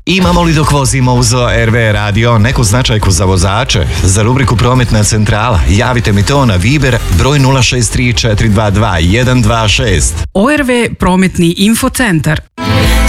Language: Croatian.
Imamo li dok vozimo uz ORV radio neku značajku za vozače? Za rubriku Prometna centrala javite mi to na Viber broj 063 422 126. ORV Prometni infocentar.